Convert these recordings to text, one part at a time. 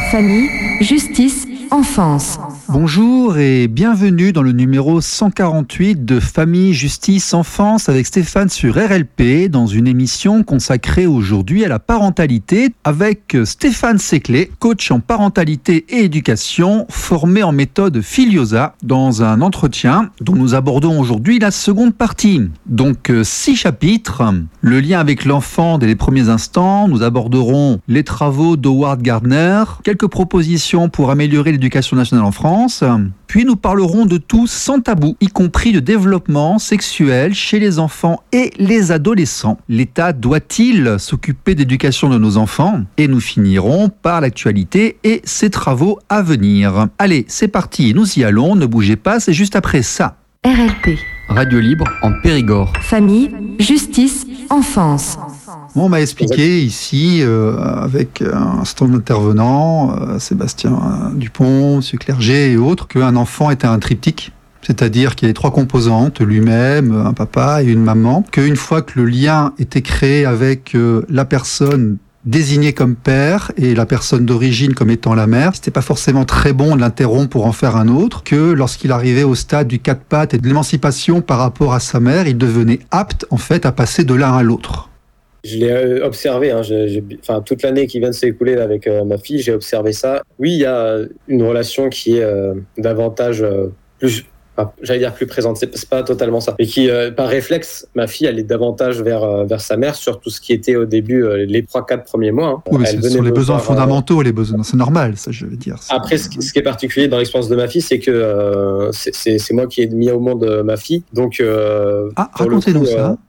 Famille, justice, enfance. Bonjour et bienvenue dans le numéro 148 de Famille, Justice, Enfance avec Stéphane sur RLP, dans une émission consacrée aujourd'hui à la parentalité avec Stéphane Seclet, coach en parentalité et éducation, formé en méthode Filiosa, dans un entretien dont nous abordons aujourd'hui la seconde partie. Donc 6 chapitres, le lien avec l'enfant dès les premiers instants, nous aborderons les travaux d'Howard Gardner, quelques propositions pour améliorer l'éducation nationale en France, puis nous parlerons de tout sans tabou, y compris de développement sexuel chez les enfants et les adolescents. L'État doit-il s'occuper d'éducation de nos enfants ? Et nous finirons par l'actualité et ses travaux à venir. Allez, c'est parti, nous y allons, ne bougez pas, c'est juste après ça. RLP. Radio libre en Périgord. Famille, justice, enfance. On m'a expliqué ici, avec un stand d'intervenants, Sébastien Dupont, M. Clerget et autres, qu'un enfant était un triptyque. C'est-à-dire qu'il y a 3 composantes, lui-même, un papa et une maman, qu'une fois que le lien était créé avec la personne désignée comme père et la personne d'origine comme étant la mère, c'était pas forcément très bon de l'interrompre pour en faire un autre, que lorsqu'il arrivait au stade du 4 pattes et de l'émancipation par rapport à sa mère, il devenait apte en fait à passer de l'un à l'autre. Je l'ai observé, toute l'année qui vient de s'écouler avec ma fille, j'ai observé ça. Oui, il y a une relation qui est davantage plus présente, c'est pas totalement ça. Et qui, par réflexe, ma fille, elle est davantage vers sa mère sur tout ce qui était au début, les 3-4 premiers mois. Oui, mais c'est sur les besoins fondamentaux, les besoins, c'est normal, ça je veux dire. Après, ce qui est particulier dans l'expérience de ma fille, c'est que c'est moi qui ai mis au monde ma fille. Donc, racontez-nous ça.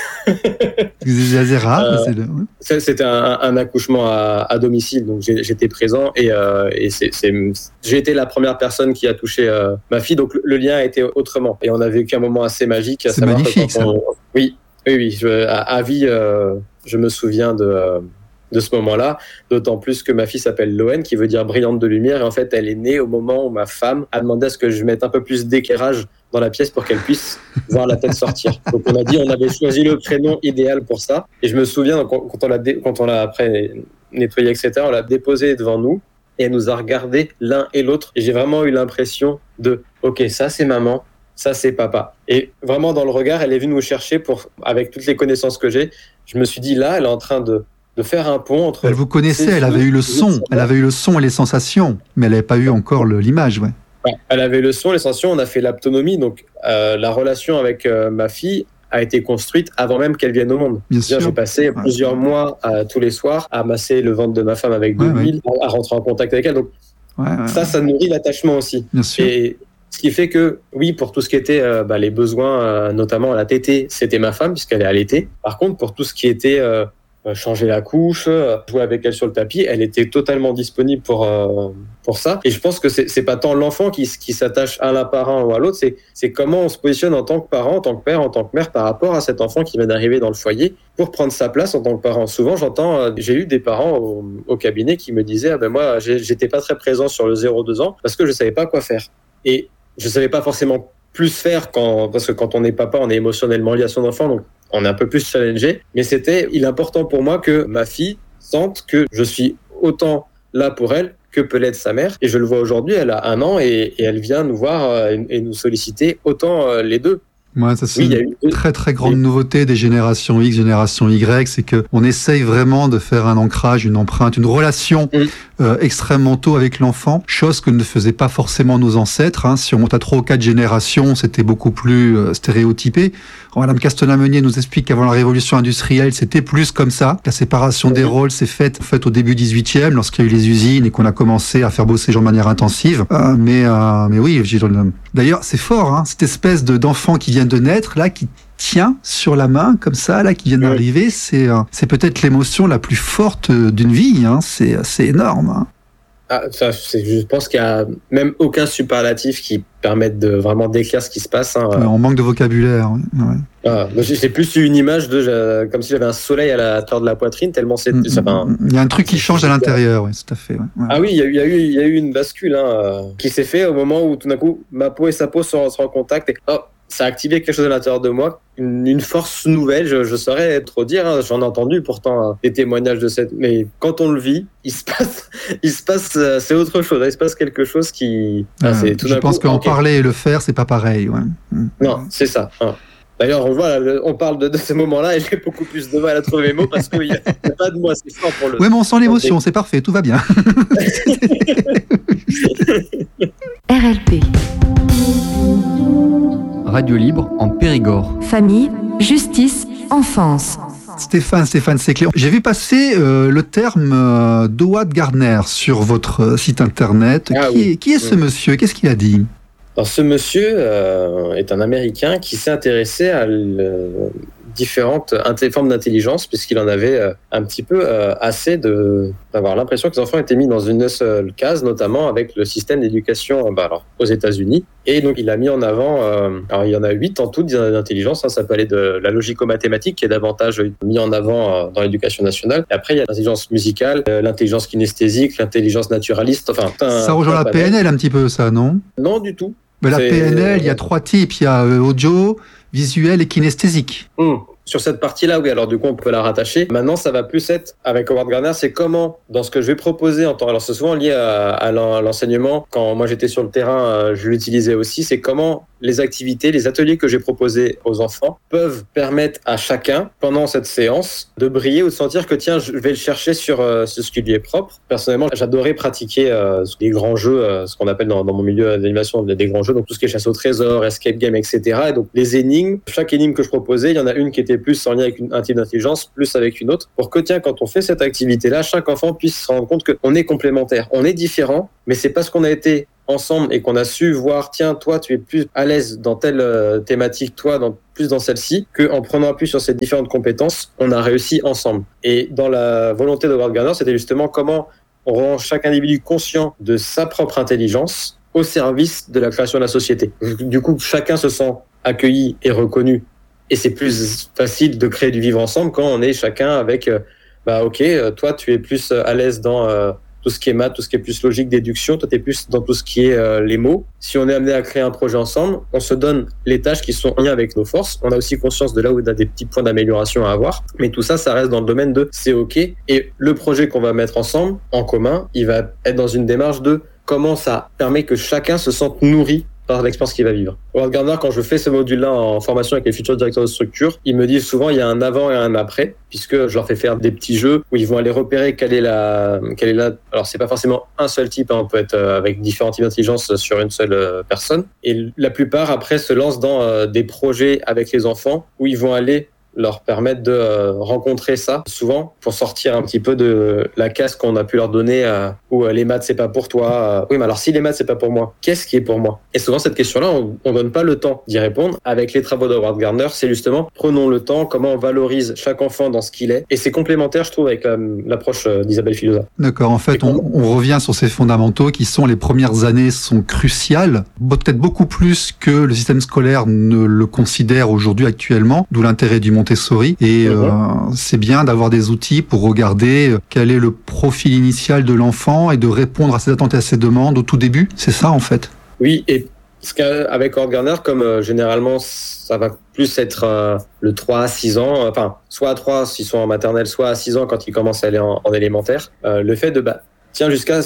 C'était un accouchement à domicile, donc j'étais présent et j'ai été la première personne qui a touché ma fille, donc le lien a été autrement et on a vécu un moment assez magique. C'est magnifique ça. Oui, à vie, je me souviens de ce moment-là, d'autant plus que ma fille s'appelle Loen, qui veut dire brillante de lumière, et en fait elle est née au moment où ma femme a demandé à ce que je mette un peu plus d'éclairage dans la pièce pour qu'elle puisse voir la tête sortir. Donc on avait choisi le prénom idéal pour ça, et je me souviens quand on l'a après nettoyé, etc., on l'a déposé devant nous, et elle nous a regardé l'un et l'autre, et j'ai vraiment eu l'impression de « Ok, ça c'est maman, ça c'est papa ». Et vraiment dans le regard, elle est venue nous chercher avec toutes les connaissances que j'ai, je me suis dit là, elle est en train de faire un pont entre... Elle vous connaissait, elle avait eu le son, et les sensations, mais elle n'avait pas eu encore l'image, ouais. Ouais, elle avait le son, les sensations, on a fait l'aptonomie, donc la relation avec ma fille a été construite avant même qu'elle vienne au monde. Bien sûr. J'ai passé plusieurs mois tous les soirs à masser le ventre de ma femme avec de l'huile, à rentrer en contact avec elle, donc ça nourrit l'attachement aussi. Bien sûr. Et ce qui fait que, oui, pour tout ce qui était les besoins, notamment à la tétée, c'était ma femme, puisqu'elle est allaitée. Par contre, pour tout ce qui était... changer la couche, jouer avec elle sur le tapis, elle était totalement disponible pour ça. Et je pense que c'est pas tant l'enfant qui s'attache à l'un parent ou à l'autre, c'est comment on se positionne en tant que parent, en tant que père, en tant que mère par rapport à cet enfant qui vient d'arriver dans le foyer pour prendre sa place en tant que parent. Souvent, j'ai eu des parents au cabinet qui me disaient moi, j'étais pas très présent sur le 0-2 ans parce que je savais pas quoi faire. Et je savais pas forcément plus faire parce que quand on est papa, on est émotionnellement lié à son enfant, donc on est un peu plus challengé, mais il est important pour moi que ma fille sente que je suis autant là pour elle que peut l'être sa mère. Et je le vois aujourd'hui, elle a 1 an et elle vient nous voir et nous solliciter autant les deux. Ouais, ça c'est une très très grande nouveauté des générations X, génération Y, c'est qu'on essaye vraiment de faire un ancrage, une empreinte, une relation extrêmement tôt avec l'enfant, chose que ne faisaient pas forcément nos ancêtres. Si on monte à 3 ou 4 générations, c'était beaucoup plus stéréotypé. Madame Castelnau-Meunier nous explique qu'avant la révolution industrielle, c'était plus comme ça. La séparation des rôles s'est faite au début 18e, lorsqu'il y a eu les usines et qu'on a commencé à faire bosser les gens de manière intensive. Mais oui, d'ailleurs, c'est fort, cette espèce d'enfant qui vient de naître, là, qui tient sur la main, comme ça, là, qui vient d'arriver, c'est peut-être l'émotion la plus forte d'une vie, c'est énorme. Je pense qu'il n'y a même aucun superlatif qui permette de vraiment décrire ce qui se passe. On manque de vocabulaire. J'ai plus eu une image comme si j'avais un soleil à la hauteur de la poitrine, tellement c'est... Il y a un truc qui change à l'intérieur, oui, tout à fait. Ouais. Ah oui, il y a eu une bascule qui s'est fait au moment où tout d'un coup, ma peau et sa peau sont en contact et ça a activé quelque chose à l'intérieur de moi, une force nouvelle, je saurais trop dire, hein, j'en ai entendu pourtant des témoignages de cette, mais quand on le vit, il se passe, c'est autre chose, il se passe quelque chose qui, c'est tout je d'un pense coup, qu'en parler et le faire, c'est pas pareil. Ouais. Non, c'est ça. Hein. D'ailleurs, on parle de ce moment-là et j'ai beaucoup plus de mal à trouver mes mots parce qu'il n'y a pas de mots assez forts pour le... Oui, mais on sent l'émotion, c'est parfait, tout va bien. RLP. Radio libre en Périgord. Famille, justice, enfance. Stéphane Séclé, j'ai vu passer le terme d'Howard Gardner sur votre site internet. Qui est ce monsieur? Qu'est-ce qu'il a dit? Alors, ce monsieur est un Américain qui s'est intéressé à différentes formes d'intelligence, puisqu'il en avait un petit peu assez d'avoir l'impression que les enfants étaient mis dans une seule case, notamment avec le système d'éducation aux États-Unis. Et donc, il a mis en avant, alors il y en a 8 en tout d'intelligence, hein, ça peut aller de la logico-mathématique qui est davantage mis en avant dans l'éducation nationale. Et après, il y a l'intelligence musicale, l'intelligence kinesthésique, l'intelligence naturaliste. Enfin, ça rejoint la PNL un petit peu, ça, non? Non, du tout. Mais la PNL, il y a 3 types. Il y a audio, visuel et kinesthésique. Sur cette partie-là, oui, alors du coup, on peut la rattacher. Maintenant, ça va plus être, avec Howard Gardner, c'est comment, dans ce que je vais proposer en temps... Alors, c'est souvent lié à l'enseignement. Quand moi, j'étais sur le terrain, je l'utilisais aussi. C'est comment les activités, les ateliers que j'ai proposés aux enfants peuvent permettre à chacun, pendant cette séance, de briller ou de sentir que, tiens, je vais le chercher sur ce qui lui est propre. Personnellement, j'adorais pratiquer des grands jeux, ce qu'on appelle dans mon milieu d'animation des grands jeux, donc tout ce qui est chasse au trésor, escape game, etc. Et donc, les énigmes, chaque énigme que je proposais, il y en a une qui était plus en lien avec un type d'intelligence, plus avec une autre, pour que, tiens, quand on fait cette activité-là, chaque enfant puisse se rendre compte qu'on est complémentaires. On est différents, mais c'est parce qu'on a été ensemble et qu'on a su voir, tiens, toi, tu es plus à l'aise dans telle thématique, toi, plus dans celle-ci, qu'en prenant appui sur ces différentes compétences, on a réussi ensemble. Et dans la volonté de Howard Gardner, c'était justement comment on rend chaque individu conscient de sa propre intelligence au service de la création de la société. Du coup, chacun se sent accueilli et reconnu. Et c'est plus facile de créer du vivre ensemble quand on est chacun avec, toi, tu es plus à l'aise dans tout ce qui est maths, tout ce qui est plus logique, déduction, toi, tu es plus dans tout ce qui est les mots. Si on est amené à créer un projet ensemble, on se donne les tâches qui sont en lien avec nos forces. On a aussi conscience de là où on a des petits points d'amélioration à avoir. Mais tout ça, ça reste dans le domaine de c'est OK. Et le projet qu'on va mettre ensemble, en commun, il va être dans une démarche de comment ça permet que chacun se sente nourri par l'expérience qu'il va vivre. Howard Gardner, quand je fais ce module-là en formation avec les futurs directeurs de structure, ils me disent souvent il y a un avant et un après, puisque je leur fais faire des petits jeux où ils vont aller repérer quelle est la... Alors, c'est pas forcément un seul type, hein, on peut être avec différents types d'intelligence sur une seule personne. Et la plupart, après, se lancent dans des projets avec les enfants où ils vont aller leur permettre de rencontrer ça souvent pour sortir un petit peu de la case qu'on a pu leur donner où les maths c'est pas pour toi. Oui, mais alors si les maths c'est pas pour moi, qu'est-ce qui est pour moi? Et souvent cette question-là, on donne pas le temps d'y répondre. Avec les travaux de Howard Gardner, c'est justement prenons le temps, comment on valorise chaque enfant dans ce qu'il est. Et c'est complémentaire, je trouve, avec l'approche d'Isabelle Filosa. D'accord, en fait, on revient sur ces fondamentaux qui sont les premières années sont cruciales, peut-être beaucoup plus que le système scolaire ne le considère aujourd'hui actuellement, d'où l'intérêt du Montessori. Et c'est bien d'avoir des outils pour regarder quel est le profil initial de l'enfant et de répondre à ses attentes et à ses demandes au tout début. C'est ça, en fait. Oui, et avec Howard Gardner, comme généralement, ça va plus être le 3 à 6 ans, enfin, soit à 3 s'ils sont en maternelle, soit à 6 ans quand ils commencent à aller en élémentaire. Le fait de, tiens, jusqu'à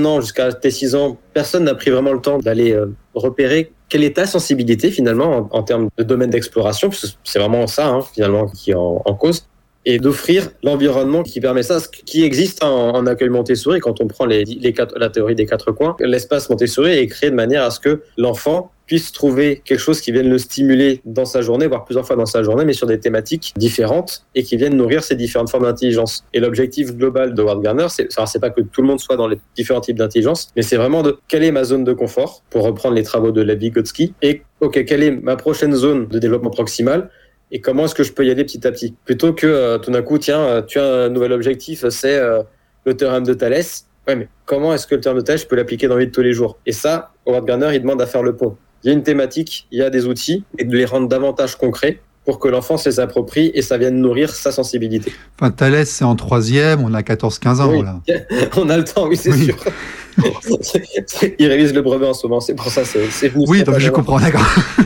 tes 6 ans, personne n'a pris vraiment le temps d'aller repérer quelle est ta sensibilité finalement en termes de domaine d'exploration, parce que c'est vraiment ça finalement qui est en cause, et d'offrir l'environnement qui permet ça, ce qui existe en accueil Montessori. Quand on prend la théorie des 4 coins, l'espace Montessori est créé de manière à ce que l'enfant puisse trouver quelque chose qui vienne le stimuler dans sa journée, voire plusieurs fois dans sa journée, mais sur des thématiques différentes et qui viennent nourrir ces différentes formes d'intelligence. Et l'objectif global de Howard Gardner, c'est pas que tout le monde soit dans les différents types d'intelligence, mais c'est vraiment de quelle est ma zone de confort, pour reprendre les travaux de Lev-Vygotsky, et quelle est ma prochaine zone de développement proximal, et comment est-ce que je peux y aller petit à petit. Plutôt que tout d'un coup, tiens, tu as un nouvel objectif, c'est le théorème de Thalès. Ouais, mais comment est-ce que le théorème de Thalès, je peux l'appliquer dans la vie de tous les jours? Et ça, Howard Gardner, il demande à faire le pont. Il y a une thématique, il y a des outils, et de les rendre davantage concrets pour que l'enfant se les approprie et ça vienne nourrir sa sensibilité. Enfin, Thalès, c'est en 3e, on a 14-15 ans, oui. Là. On a le temps, oui, c'est sûr. Il révise le brevet en ce moment, c'est pour ça, c'est venu. Oui, donc je comprends, d'accord.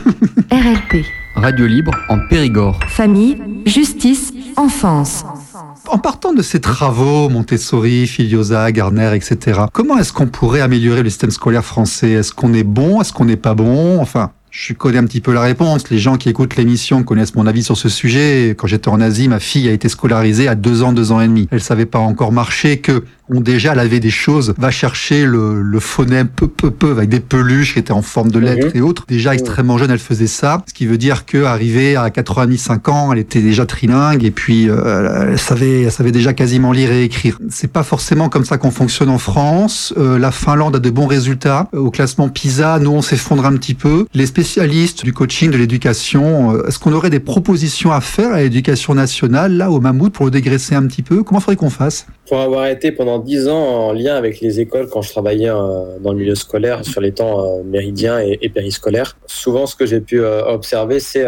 RLP. Radio libre en Périgord. Famille, justice, enfance. En partant de ces travaux, Montessori, Filiosa, Garner, etc., comment est-ce qu'on pourrait améliorer le système scolaire français ? Est-ce qu'on est bon ? Est-ce qu'on n'est pas bon ? Enfin, je connais un petit peu la réponse. Les gens qui écoutent l'émission connaissent mon avis sur ce sujet. Quand j'étais en Asie, ma fille a été scolarisée à 2 ans, 2 ans et demi. Elle savait pas encore marcher que... déjà, elle avait des choses, va chercher le phonème peu, avec des peluches qui étaient en forme de lettres et autres. Déjà extrêmement jeune, elle faisait ça. Ce qui veut dire qu'arrivée à 4 ans et demi, 5 ans, elle était déjà trilingue et puis elle savait déjà quasiment lire et écrire. C'est pas forcément comme ça qu'on fonctionne en France. La Finlande a de bons résultats. Au classement PISA, nous, on s'effondre un petit peu. Les spécialistes du coaching, de l'éducation, est-ce qu'on aurait des propositions à faire à l'éducation nationale, là, au Mammouth, pour le dégraisser un petit peu ? Comment faudrait qu'on fasse ? Pour avoir été pendant 10 ans en lien avec les écoles quand je travaillais dans le milieu scolaire sur les temps méridiens et périscolaires, souvent ce que j'ai pu observer, c'est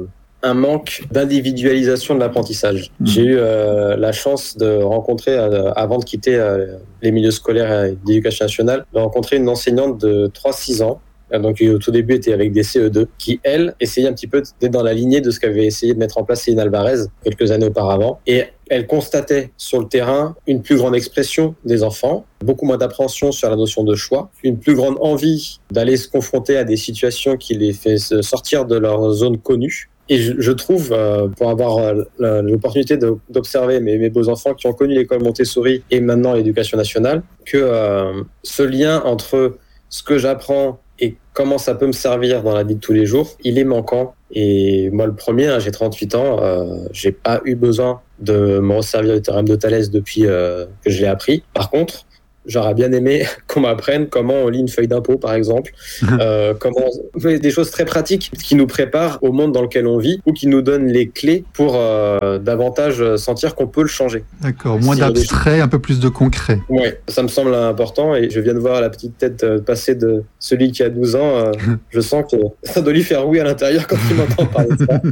un manque d'individualisation de l'apprentissage. J'ai eu la chance de rencontrer, avant de quitter les milieux scolaires et d'éducation nationale, de rencontrer une enseignante de 3-6 ans, donc au tout début était avec des CE2, qui elle essayait un petit peu d'être dans la lignée de ce qu'avait essayé de mettre en place Céline Alvarez quelques années auparavant. Et elle constatait sur le terrain une plus grande expression des enfants, beaucoup moins d'appréhension sur la notion de choix, une plus grande envie d'aller se confronter à des situations qui les fait sortir de leur zone connue. Et je trouve, pour avoir l'opportunité d'observer mes beaux enfants qui ont connu l'école Montessori et maintenant l'éducation nationale, que ce lien entre ce que j'apprends et comment ça peut me servir dans la vie de tous les jours, il est manquant. Et moi, le premier, j'ai 38 ans, j'ai pas eu besoin de me resservir du théorème de Thalès depuis que je l'ai appris. Par contre, j'aurais bien aimé qu'on m'apprenne comment on lit une feuille d'impôt, par exemple, comment des choses très pratiques qui nous préparent au monde dans lequel on vit ou qui nous donnent les clés pour davantage sentir qu'on peut le changer. D'accord, moins d'abstrait, un peu plus de concret. Oui, ça me semble important et je viens de voir la petite tête passer de celui qui a 12 ans. Je sens que ça doit lui faire oui à l'intérieur quand il m'entend parler de ça.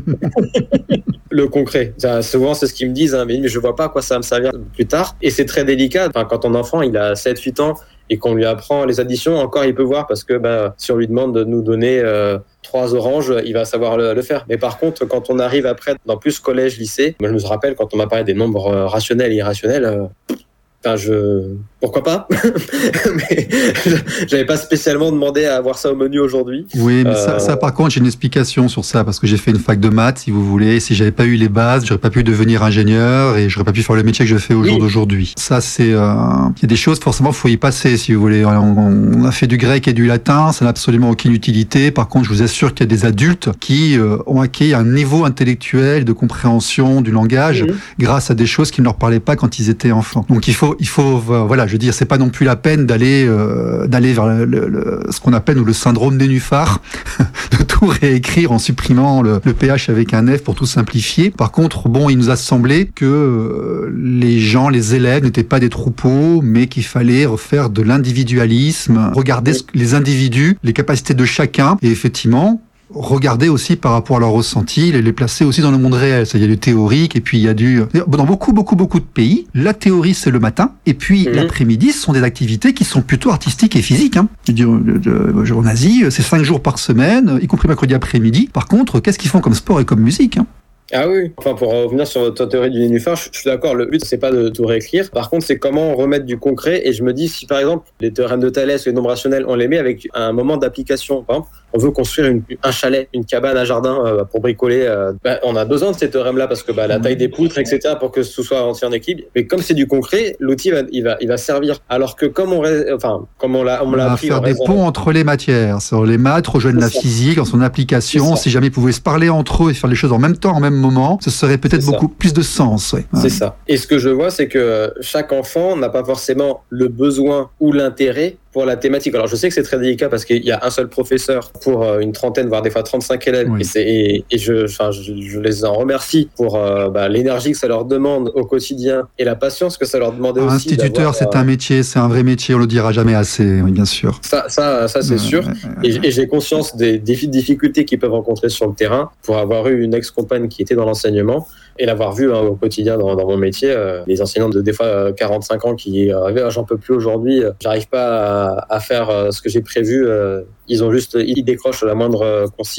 Le concret. Souvent, c'est ce qu'ils me disent, hein, mais je vois pas à quoi ça va me servir plus tard. Et c'est très délicat. Enfin, quand ton enfant, il a 7-8 ans et qu'on lui apprend les additions, encore, il peut voir parce que si on lui demande de nous donner 3 oranges, il va savoir le faire. Mais par contre, quand on arrive après, dans plus collège, lycée, moi, je me rappelle quand on m'a parlé des nombres rationnels et irrationnels, pourquoi pas. Mais j'avais pas spécialement demandé à avoir ça au menu aujourd'hui. Oui, mais ça par contre, j'ai une explication sur ça, parce que j'ai fait une fac de maths, si vous voulez. Si j'avais pas eu les bases, j'aurais pas pu devenir ingénieur et j'aurais pas pu faire le métier que je fais au jour d'aujourd'hui. Ça, c'est... il y a des choses, forcément, faut y passer, si vous voulez. On a fait du grec et du latin, ça n'a absolument aucune utilité. Par contre, je vous assure qu'il y a des adultes qui ont acquis un niveau intellectuel de compréhension du langage grâce à des choses qui ne leur parlaient pas quand ils étaient enfants. Donc, il faut voilà, je veux dire, c'est pas non plus la peine d'aller vers ce qu'on appelle le syndrome nénuphar, de tout réécrire en supprimant le PH avec un F pour tout simplifier. Par contre, il nous a semblé que les élèves n'étaient pas des troupeaux, mais qu'il fallait refaire de l'individualisme, regarder les individus, les capacités de chacun, et effectivement, regarder aussi par rapport à leur ressenti, les placer aussi dans le monde réel. Il y a du théorique et puis il y a dans beaucoup de pays, la théorie c'est le matin et puis l'après-midi ce sont des activités qui sont plutôt artistiques et physiques. Je veux dire, en Asie, c'est 5 jours par semaine, y compris mercredi après-midi. Par contre, qu'est-ce qu'ils font comme sport et comme musique ? Ah oui, enfin pour revenir sur votre théorie du nénuphar, je suis d'accord, le but c'est pas de tout réécrire, par contre c'est comment remettre du concret, et je me dis si par exemple les théorèmes de Thalès, les nombres rationnels, on les met avec un moment d'application, par exemple on veut construire un chalet, une cabane, un jardin pour bricoler, on a besoin de ces théorèmes-là parce que la taille des poutres, etc., pour que tout soit entier en équilibre, mais comme c'est du concret, l'outil il va servir, alors que comme on l'a appris... faire des ponts entre les matières, sur les maths, rejoindre la physique en son application, si jamais ils pouvaient se parler entre eux et faire les choses en même temps, en même moment, ce serait peut-être beaucoup plus de sens. Ouais. C'est ça. Et ce que je vois, c'est que chaque enfant n'a pas forcément le besoin ou l'intérêt pour la thématique. Alors je sais que c'est très délicat parce qu'il y a un seul professeur pour une trentaine, voire des fois 35 élèves, et je les en remercie pour l'énergie que ça leur demande au quotidien et la patience que ça leur demandait aussi. Instituteur, c'est un métier, c'est un vrai métier, on le dira jamais assez, oui, bien sûr. Ça c'est sûr. Et j'ai conscience des difficultés qu'ils peuvent rencontrer sur le terrain pour avoir eu une ex-compagne qui était dans l'enseignement et l'avoir vu au quotidien dans mon métier. Les enseignants de des fois 45 ans qui arrivaient, j'en peux plus aujourd'hui, j'arrive pas à faire ce que j'ai prévu. Ils décrochent la moindre consigne.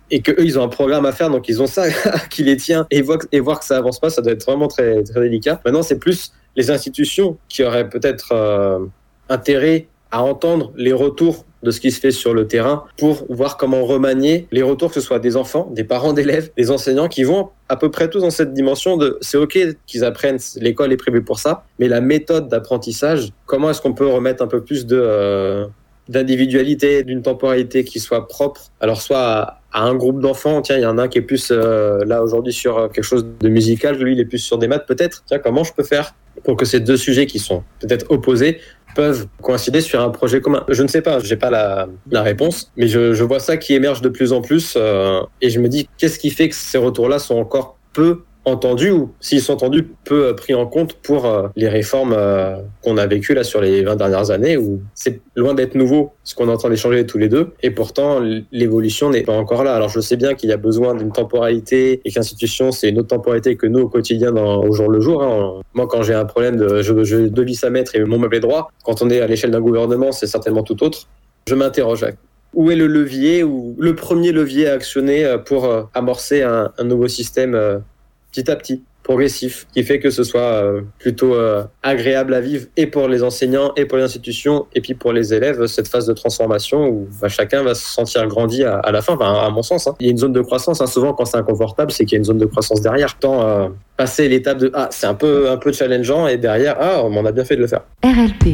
et que eux ils ont un programme à faire, donc ils ont ça qui les tient, et voir que ça avance pas, ça doit être vraiment très, très délicat. Maintenant, c'est plus les institutions qui auraient peut-être intérêt à entendre les retours de ce qui se fait sur le terrain pour voir comment remanier les retours, que ce soit des enfants, des parents d'élèves, des enseignants qui vont à peu près tous dans cette dimension de c'est ok qu'ils apprennent, l'école est prévue pour ça, mais la méthode d'apprentissage, comment est-ce qu'on peut remettre un peu plus d'individualité, d'une temporalité qui soit propre, alors soit à un groupe d'enfants, tiens, il y en a un qui est plus là aujourd'hui sur quelque chose de musical, lui il est plus sur des maths peut-être, tiens, comment je peux faire pour que ces deux sujets qui sont peut-être opposés peuvent coïncider sur un projet commun. Je ne sais pas, j'ai pas la réponse, mais je vois ça qui émerge de plus en plus et je me dis, qu'est-ce qui fait que ces retours-là sont encore peu entendus, ou s'ils sont entendus, peu pris en compte pour les réformes qu'on a vécues là sur les 20 dernières années, où c'est loin d'être nouveau ce qu'on est en train d'échanger tous les deux, et pourtant l'évolution n'est pas encore là. Alors je sais bien qu'il y a besoin d'une temporalité et que l'institution c'est une autre temporalité que nous au quotidien au jour le jour. Hein. Moi quand j'ai un problème je deux vis à mettre et mon meuble est droit, quand on est à l'échelle d'un gouvernement c'est certainement tout autre. Je m'interroge, où est le levier, ou le premier levier à actionner pour amorcer un nouveau système petit à petit, progressif, qui fait que ce soit plutôt agréable à vivre, et pour les enseignants, et pour les institutions, et puis pour les élèves, cette phase de transformation où chacun va se sentir grandi à la fin, à mon sens. Hein. Il y a une zone de croissance, souvent quand c'est inconfortable, c'est qu'il y a une zone de croissance derrière. Tant passer l'étape de « c'est un peu challengeant » et derrière « on a bien fait de le faire ». RLP.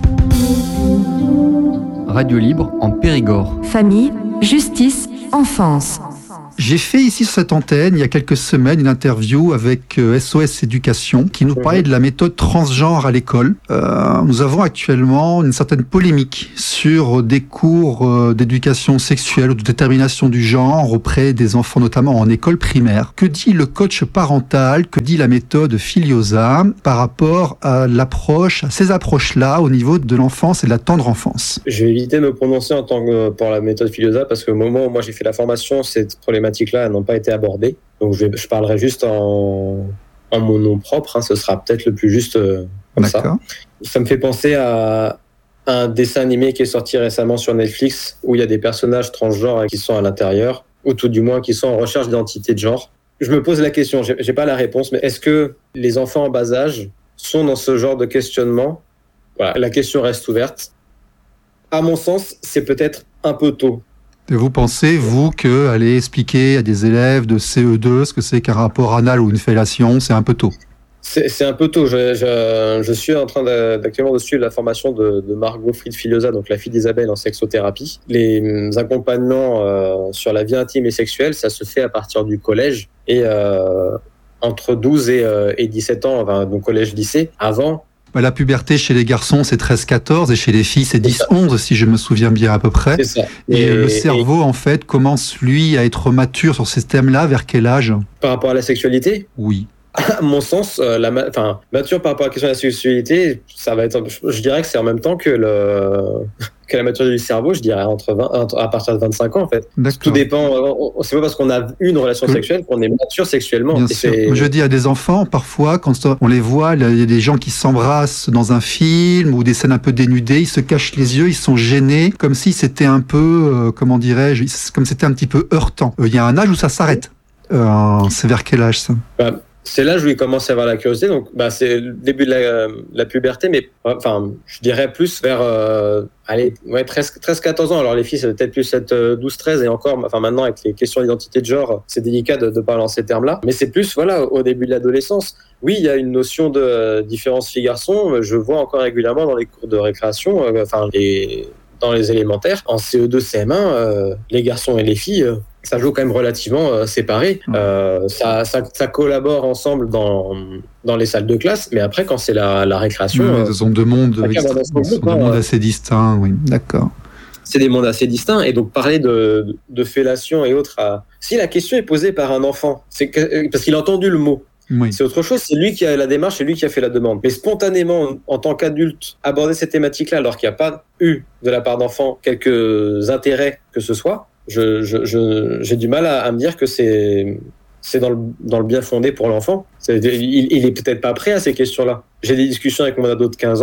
Radio libre en Périgord. Famille, justice, enfance. J'ai fait ici sur cette antenne, il y a quelques semaines, une interview avec SOS Éducation qui nous parlait de la méthode transgenre à l'école. Nous avons actuellement une certaine polémique sur des cours d'éducation sexuelle ou de détermination du genre auprès des enfants, notamment en école primaire. Que dit le coach parental, que dit la méthode Filiosa par rapport à ces approches-là au niveau de l'enfance et de la tendre enfance? Je vais éviter de me prononcer en tant que pour la méthode Filiosa, parce que au moment où moi j'ai fait la formation, cette problématique-là n'ont pas été abordées. Donc je parlerai juste en mon nom propre, hein, ce sera peut-être le plus juste comme ça. Ça me fait penser à un dessin animé qui est sorti récemment sur Netflix, où il y a des personnages transgenres qui sont à l'intérieur, ou tout du moins qui sont en recherche d'identité de genre. Je me pose la question, j'ai pas la réponse, mais est-ce que les enfants en bas âge sont dans ce genre de questionnement? Voilà, la question reste ouverte. À mon sens, c'est peut-être un peu tôt. Et vous pensez, vous, aller expliquer à des élèves de CE2 ce que c'est qu'un rapport anal ou une fellation, c'est un peu tôt? C'est un peu tôt. Je suis en train d'actuellement de suivre la formation de Margot Fried-Filiosa, donc la fille d'Isabelle en sexothérapie. Les accompagnements sur la vie intime et sexuelle, ça se fait à partir du collège, et entre 12 et 17 ans, enfin, donc collège-lycée. Avant, la puberté chez les garçons, c'est 13-14, et chez les filles, c'est 10-11, si je me souviens bien à peu près. C'est ça. Et le cerveau, en fait, commence, lui, à être mature sur ces thèmes-là, vers quel âge? Par rapport à la sexualité? Oui. À mon sens, mature par rapport à la question de la sexualité, ça va être, je dirais que c'est en même temps que la maturité du cerveau, je dirais à partir de 25 ans en fait. D'accord. Tout dépend, c'est pas parce qu'on a eu une relation sexuelle qu'on est mature sexuellement. Bien sûr. Je dis à des enfants, parfois, quand on les voit, il y a des gens qui s'embrassent dans un film ou des scènes un peu dénudées, ils se cachent les yeux, ils sont gênés, comme si c'était un peu, comment dirais-je, comme si c'était un petit peu heurtant. Il y a un âge où ça s'arrête. C'est vers quel âge ça? C'est l'âge où il commence à avoir la curiosité, donc c'est le début de la puberté, mais je dirais plus vers 13-14 ans. Alors les filles, ça peut-être plus être 12-13, et encore, maintenant avec les questions d'identité de genre, c'est délicat de parler en ces termes-là, mais c'est plus au début de l'adolescence. Oui, il y a une notion de différence filles-garçons, je vois encore régulièrement dans les cours de récréation, dans les élémentaires, en CE2, CM1, les garçons et les filles, ça joue quand même relativement séparé. Ça collabore ensemble dans les salles de classe, mais après, quand c'est la récréation... ce sont deux mondes assez distincts, oui, d'accord. C'est des mondes assez distincts, et donc parler de fellation et autres... Si la question est posée par un enfant, c'est parce qu'il a entendu le mot. Oui. C'est autre chose, c'est lui qui a la démarche, c'est lui qui a fait la demande. Mais spontanément, en tant qu'adulte, aborder cette thématique-là, alors qu'il n'y a pas eu, de la part d'enfants, quelques intérêts que ce soit, j'ai du mal à me dire que c'est dans le bien fondé pour l'enfant. Il est peut-être pas prêt à ces questions-là. J'ai des discussions avec mon ado de 15 ans,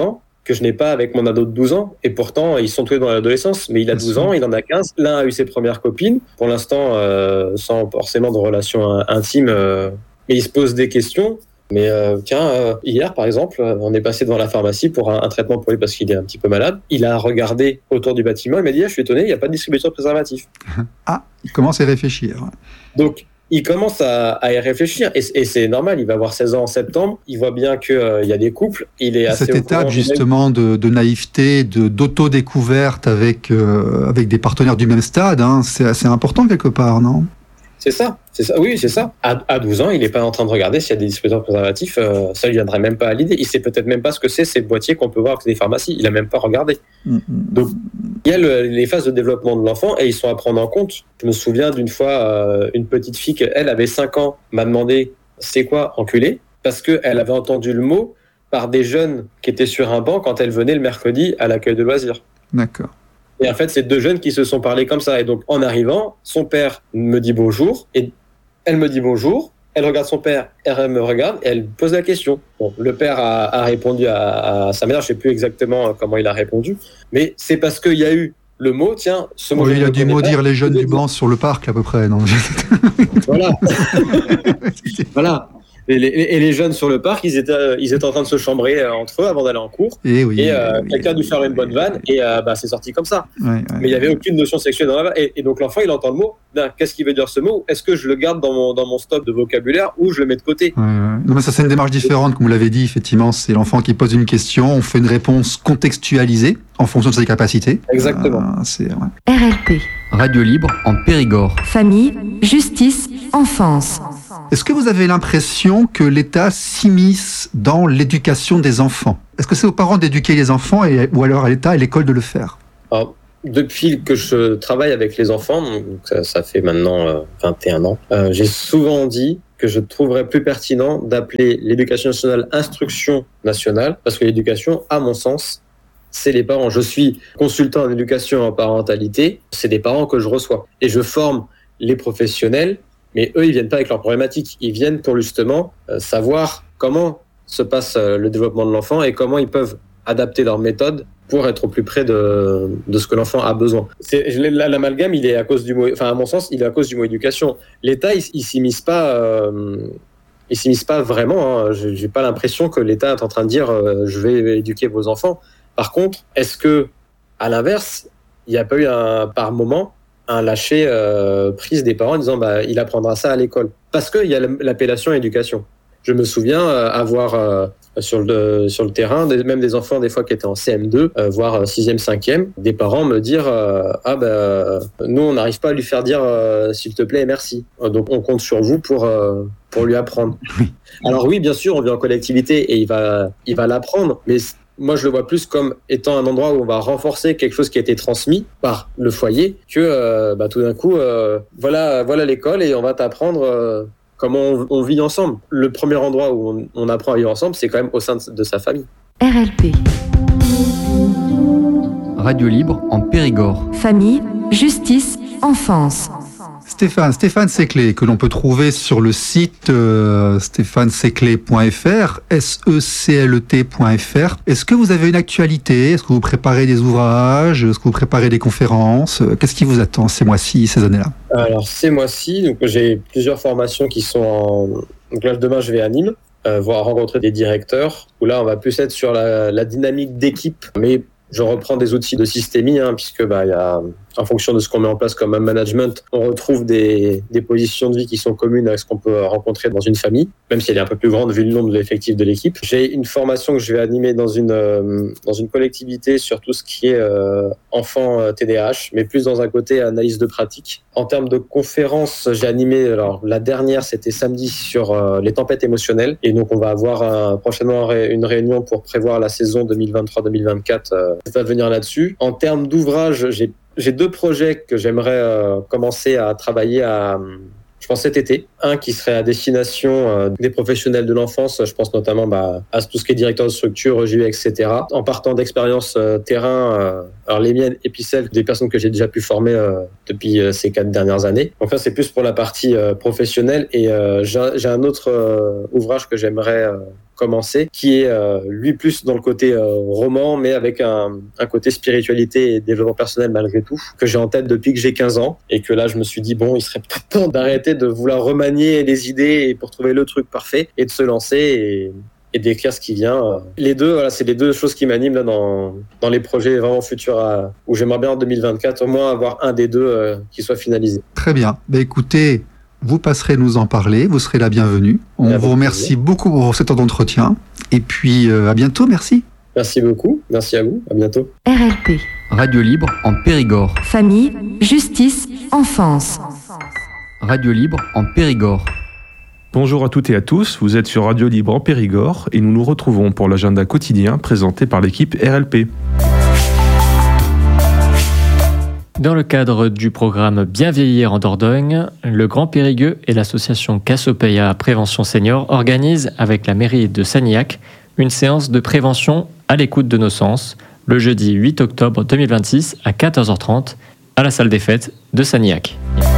que je n'ai pas avec mon ado de 12 ans. Et pourtant, ils sont tous dans l'adolescence. Mais il a 12 ans, il en a 15. L'un a eu ses premières copines, pour l'instant, sans forcément de relations intimes. Mais il se pose des questions. Mais hier, par exemple, on est passé devant la pharmacie pour un traitement pour lui parce qu'il est un petit peu malade. Il a regardé autour du bâtiment. Il m'a dit, je suis étonné, il n'y a pas de distributeur de préservatifs. Ah, il commence à y réfléchir. Donc, il commence à y réfléchir et c'est normal, il va avoir 16 ans en septembre, il voit bien qu'il y a des couples, il est assez cette étape justement de naïveté, d'auto-découverte avec des partenaires du même stade, hein, c'est assez important quelque part, non ? C'est ça, oui, c'est ça. À 12 ans, il n'est pas en train de regarder s'il y a des distributeurs préservatifs, ça lui viendrait même pas à l'idée. Il sait peut-être même pas ce que c'est ces boîtiers qu'on peut voir avec des pharmacies, il a même pas regardé. Donc, il y a les phases de développement de l'enfant et ils sont à prendre en compte. Je me souviens d'une fois, une petite fille qui, elle, avait 5 ans, m'a demandé « c'est quoi enculé ?» parce qu'elle avait entendu le mot par des jeunes qui étaient sur un banc quand elle venait le mercredi à l'accueil de loisirs. D'accord. Et en fait, c'est 2 jeunes qui se sont parlé comme ça. Et donc, en arrivant, son père me dit bonjour, et elle me dit bonjour, elle regarde son père, elle me regarde, et elle pose la question. Bon, le père a répondu à sa mère, je ne sais plus exactement comment il a répondu, mais c'est parce qu'il y a eu le mot, tiens, ce mot... Oui, il a dû maudire les jeunes du banc sur le parc, à peu près, non ? Voilà. Voilà. Et les jeunes sur le parc, ils étaient en train de se chambrer entre eux avant d'aller en cours. Et quelqu'un a dû faire une bonne vanne et c'est sorti comme ça. Ouais. Mais il n'y avait aucune notion sexuelle dans la vanne. Et donc l'enfant, il entend le mot. Qu'est-ce qu'il veut dire ce mot ? Est-ce que je le garde dans mon stock de vocabulaire ou je le mets de côté ? Non, mais ça, c'est une démarche différente, comme vous l'avez dit. Effectivement, c'est l'enfant qui pose une question. On fait une réponse contextualisée en fonction de ses capacités. Exactement. RLP. Radio Libre en Périgord. Famille, justice, enfance. Est-ce que vous avez l'impression que l'État s'immisce dans l'éducation des enfants ? Est-ce que c'est aux parents d'éduquer les enfants ou alors à l'État et l'école de le faire ? Alors, depuis que je travaille avec les enfants, donc ça fait maintenant 21 ans, j'ai souvent dit que je trouverais plus pertinent d'appeler l'éducation nationale instruction nationale, parce que l'éducation, à mon sens, c'est les parents. Je suis consultant en éducation et en parentalité, c'est des parents que je reçois. Et je forme les professionnels, mais eux, ils viennent pas avec leurs problématiques. Ils viennent pour justement savoir comment se passe le développement de l'enfant et comment ils peuvent adapter leurs méthodes pour être au plus près de ce que l'enfant a besoin. L'amalgame, il est à cause du mot, enfin à mon sens, il est à cause du mot éducation. L'État, il s'immisce pas vraiment. Hein. J'ai pas l'impression que l'État est en train de dire je vais éduquer vos enfants. Par contre, est-ce que, à l'inverse, il n'y a pas eu par moment un lâcher prise des parents en disant il apprendra ça à l'école, parce qu'il y a l'appellation éducation. Je me souviens avoir sur le terrain, même des enfants des fois qui étaient en CM2, voire 6e, 5e, des parents me dire nous on n'arrive pas à lui faire dire s'il te plaît et merci. Donc on compte sur vous pour lui apprendre. Alors oui, bien sûr, on vit en collectivité et il va l'apprendre, mais moi, je le vois plus comme étant un endroit où on va renforcer quelque chose qui a été transmis par le foyer, que tout d'un coup, voilà l'école et on va t'apprendre comment on vit ensemble. Le premier endroit où on apprend à vivre ensemble, c'est quand même au sein de sa famille. RLP. Radio Libre en Périgord. Famille, justice, enfance. Stéphane Seclet, que l'on peut trouver sur le site stéphaneseclet.fr, seclet.fr. Est-ce que vous avez une actualité ? Est-ce que vous préparez des ouvrages ? Est-ce que vous préparez des conférences ? Qu'est-ce qui vous attend ces mois-ci, ces années-là ? Alors, ces mois-ci, donc, j'ai plusieurs formations qui sont Donc là, demain, je vais à Nîmes, voir rencontrer des directeurs, où là, on va plus être sur la dynamique d'équipe, mais je reprends des outils de systémie, puisque y a, en fonction de ce qu'on met en place comme management, on retrouve des positions de vie qui sont communes avec ce qu'on peut rencontrer dans une famille, même si elle est un peu plus grande vu le nombre de l'effectif de l'équipe. J'ai une formation que je vais animer dans une collectivité sur tout ce qui est enfants TDAH, mais plus dans un côté analyse de pratique. En termes de conférences, j'ai animé, alors la dernière c'était samedi sur les tempêtes émotionnelles, et donc on va avoir prochainement une réunion pour prévoir la saison 2023-2024. Ça va venir là-dessus. En termes d'ouvrages, j'ai deux projets que j'aimerais commencer à travailler je pense cet été. Un qui serait à destination des professionnels de l'enfance, je pense notamment à tout ce qui est directeur de structure, EJU, etc. En partant d'expériences terrain Alors les miennes et puis celles des personnes que j'ai déjà pu former depuis ces 4 dernières années. Donc là, c'est plus pour la partie professionnelle. Et j'ai un autre ouvrage que j'aimerais commencer, qui est lui plus dans le côté roman, mais avec un côté spiritualité et développement personnel malgré tout, que j'ai en tête depuis que j'ai 15 ans. Et que là, je me suis dit, bon, il serait peut-être temps d'arrêter de vouloir remanier les idées pour trouver le truc parfait et de se lancer et d'écrire ce qui vient. Les deux, voilà, c'est les deux choses qui m'animent là dans les projets vraiment futurs où j'aimerais bien en 2024 au moins avoir un des deux qui soit finalisé. Très bien. Écoutez, vous passerez nous en parler, vous serez la bienvenue. On vous remercie beaucoup pour cet temps d'entretien. Et puis, à bientôt, merci. Merci beaucoup, merci à vous, à bientôt. RLP. Radio Libre en Périgord. Famille, justice, enfance. Radio Libre en Périgord. Bonjour à toutes et à tous, vous êtes sur Radio Libre en Périgord et nous nous retrouvons pour l'agenda quotidien présenté par l'équipe RLP. Dans le cadre du programme Bien vieillir en Dordogne, le Grand Périgueux et l'association Cassiopeia Prévention Senior organisent avec la mairie de Sanilhac une séance de prévention à l'écoute de nos sens le jeudi 8 octobre 2026 à 14h30 à la salle des fêtes de Sanilhac.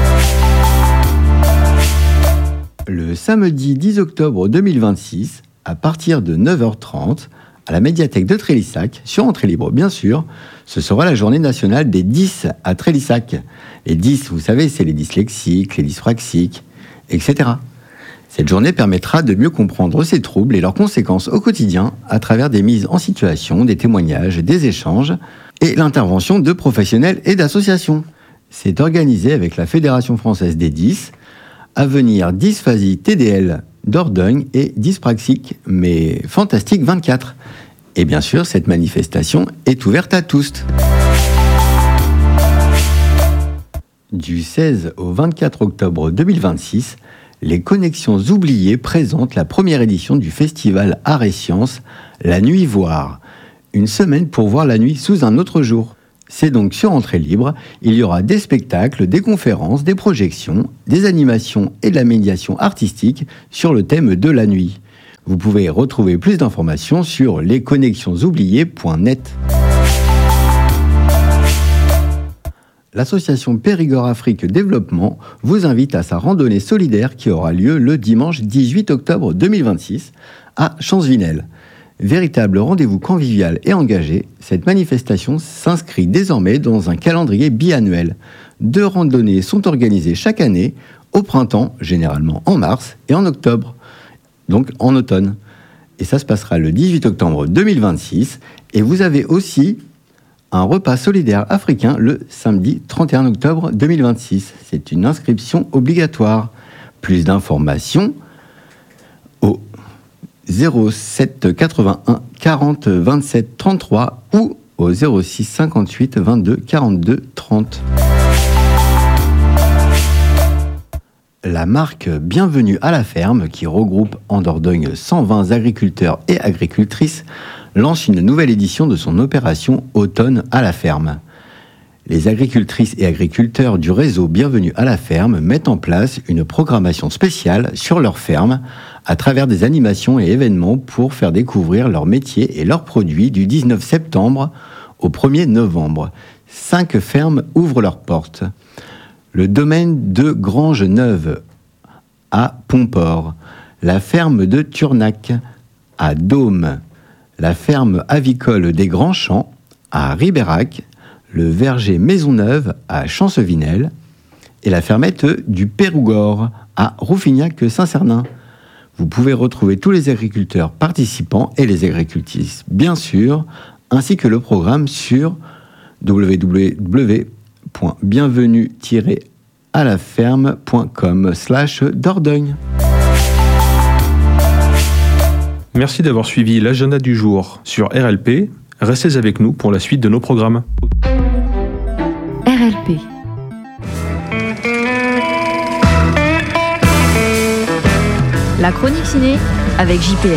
Le samedi 10 octobre 2026, à partir de 9h30, à la médiathèque de Trélissac, sur entrée libre bien sûr, ce sera la journée nationale des 10 à Trélissac. Les 10, vous savez, c'est les dyslexiques, les dyspraxiques, etc. Cette journée permettra de mieux comprendre ces troubles et leurs conséquences au quotidien à travers des mises en situation, des témoignages, des échanges et l'intervention de professionnels et d'associations. C'est organisé avec la Fédération française des 10, Avenir Dysphasie TDL Dordogne et Dyspraxique, mais Fantastique 24. Et bien sûr, cette manifestation est ouverte à tous. Du 16 au 24 octobre 2026, les Connexions Oubliées présentent la première édition du festival Art et Sciences, La Nuit Voir. Une semaine pour voir la nuit sous un autre jour. C'est donc sur entrée libre, il y aura des spectacles, des conférences, des projections, des animations et de la médiation artistique sur le thème de la nuit. Vous pouvez retrouver plus d'informations sur lesconnexionsoubliées.net. L'association Périgord Afrique Développement vous invite à sa randonnée solidaire qui aura lieu le dimanche 18 octobre 2026 à Champsvinel. Véritable rendez-vous convivial et engagé, cette manifestation s'inscrit désormais dans un calendrier biannuel. 2 randonnées sont organisées chaque année, au printemps, généralement en mars, et en octobre, donc en automne. Et ça se passera le 18 octobre 2026. Et vous avez aussi un repas solidaire africain le samedi 31 octobre 2026. C'est une inscription obligatoire. Plus d'informations au 07 81 40 27 33 ou au 06 58 22 42 30. La marque Bienvenue à la ferme, qui regroupe en Dordogne 120 agriculteurs et agricultrices, lance une nouvelle édition de son opération Automne à la ferme. Les agricultrices et agriculteurs du réseau Bienvenue à la ferme mettent en place une programmation spéciale sur leur ferme à travers des animations et événements pour faire découvrir leur métier et leurs produits du 19 septembre au 1er novembre. 5 fermes ouvrent leurs portes. Le domaine de Grange-Neuve à Pomport, la ferme de Turnac à Dôme, la ferme avicole des Grands Champs à Ribérac, le verger Maisonneuve à Champsvinel et la fermette du Périgord à Rouffignac-Saint-Cernin. Vous pouvez retrouver tous les agriculteurs participants et les agricultrices, bien sûr, ainsi que le programme sur www.bienvenue-à-la-ferme.com/Dordogne. Merci d'avoir suivi l'agenda du jour sur RLP. Restez avec nous pour la suite de nos programmes. RLP. La chronique ciné avec JPL.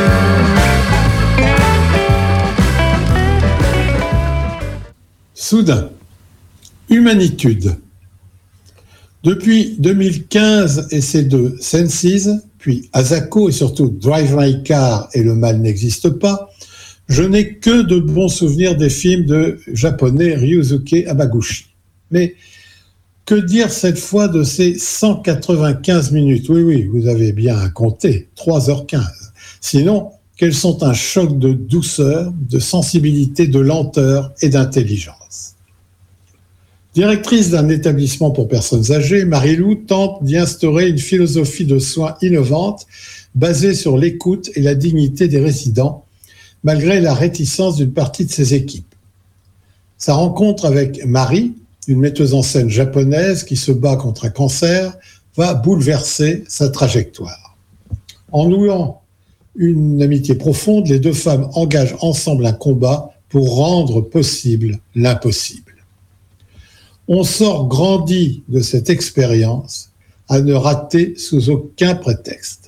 Soudain. Humanitude. Depuis 2015 et ses 2 Senses, puis Asako et surtout Drive My Car et Le Mal n'existe pas, Je n'ai que de bons souvenirs des films de japonais Ryusuke Hamaguchi. Mais que dire cette fois de ces 195 minutes ? Oui, vous avez bien compté, 3h15. Sinon, qu'elles sont un choc de douceur, de sensibilité, de lenteur et d'intelligence. Directrice d'un établissement pour personnes âgées, Marie-Lou tente d'y instaurer une philosophie de soins innovante basée sur l'écoute et la dignité des résidents, malgré la réticence d'une partie de ses équipes. Sa rencontre avec Marie, une metteuse en scène japonaise qui se bat contre un cancer, va bouleverser sa trajectoire. En nouant une amitié profonde, les deux femmes engagent ensemble un combat pour rendre possible l'impossible. On sort grandi de cette expérience à ne rater sous aucun prétexte.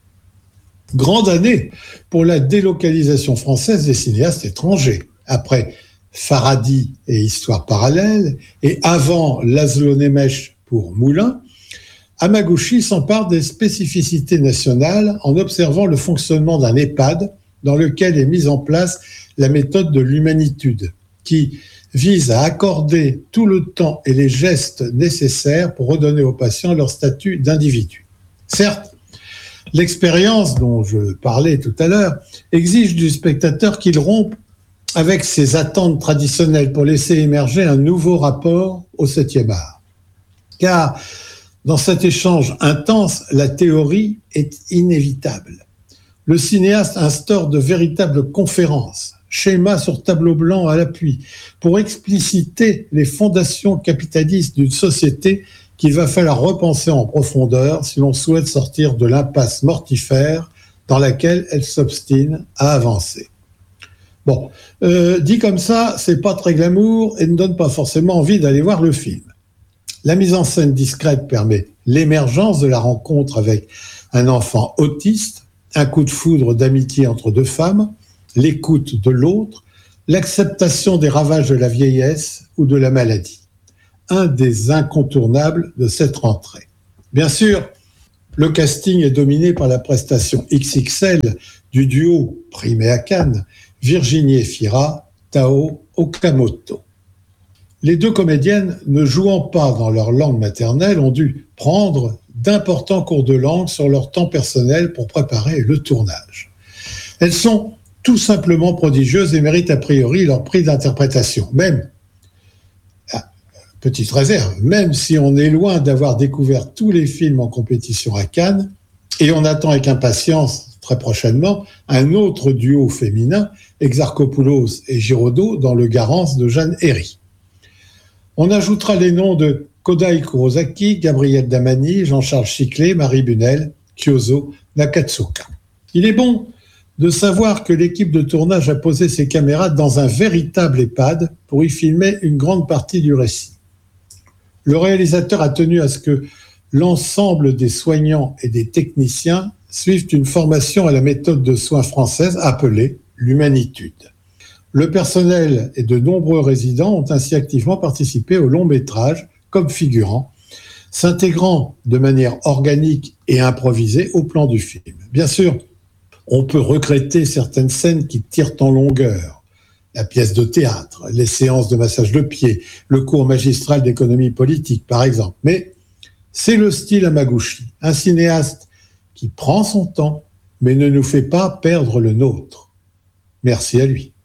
Grande année pour la délocalisation française des cinéastes étrangers. Après Faraday et Histoire parallèle, et avant Laszlo Nemes pour Moulin, Hamaguchi s'empare des spécificités nationales en observant le fonctionnement d'un EHPAD dans lequel est mise en place la méthode de l'humanitude, qui vise à accorder tout le temps et les gestes nécessaires pour redonner aux patients leur statut d'individu. Certes, l'expérience dont je parlais tout à l'heure exige du spectateur qu'il rompe avec ses attentes traditionnelles pour laisser émerger un nouveau rapport au 7e art. Car dans cet échange intense, la théorie est inévitable. Le cinéaste instaure de véritables conférences, schémas sur tableau blanc à l'appui, pour expliciter les fondations capitalistes d'une société qu'il va falloir repenser en profondeur si l'on souhaite sortir de l'impasse mortifère dans laquelle elle s'obstine à avancer. Bon, dit comme ça, c'est pas très glamour et ne donne pas forcément envie d'aller voir le film. La mise en scène discrète permet l'émergence de la rencontre avec un enfant autiste, un coup de foudre d'amitié entre deux femmes, l'écoute de l'autre, l'acceptation des ravages de la vieillesse ou de la maladie. Un des incontournables de cette rentrée. Bien sûr, le casting est dominé par la prestation XXL du duo primé à Cannes, Virginie Efira, Tao Okamoto. Les deux comédiennes, ne jouant pas dans leur langue maternelle, ont dû prendre d'importants cours de langue sur leur temps personnel pour préparer le tournage. Elles sont tout simplement prodigieuses et méritent a priori leur prix d'interprétation. Même, petite réserve, même si on est loin d'avoir découvert tous les films en compétition à Cannes, et on attend avec impatience, très prochainement, un autre duo féminin, Exarchopoulos et Giraudot, dans Le Garance de Jeanne Herry. On ajoutera les noms de Kodai Kurosaki, Gabriel Damani, Jean-Charles Chiclet, Marie Bunel, Kyozo Nakatsuka. Il est bon de savoir que l'équipe de tournage a posé ses caméras dans un véritable EHPAD pour y filmer une grande partie du récit. Le réalisateur a tenu à ce que l'ensemble des soignants et des techniciens suivent une formation à la méthode de soins française appelée l'humanitude. Le personnel et de nombreux résidents ont ainsi activement participé au long métrage comme figurants, s'intégrant de manière organique et improvisée au plan du film. Bien sûr, on peut regretter certaines scènes qui tirent en longueur. La pièce de théâtre, les séances de massage de pieds, le cours magistral d'économie politique, par exemple. Mais c'est le style Hamaguchi, un cinéaste qui prend son temps, mais ne nous fait pas perdre le nôtre. Merci à lui.